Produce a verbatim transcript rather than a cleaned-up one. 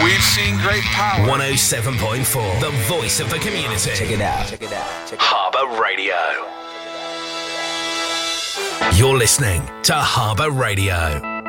We've seen great power. one oh seven point four, the voice of the community. Check it out. Check it out. Check it out. Harbour Radio. You're listening to Harbour Radio.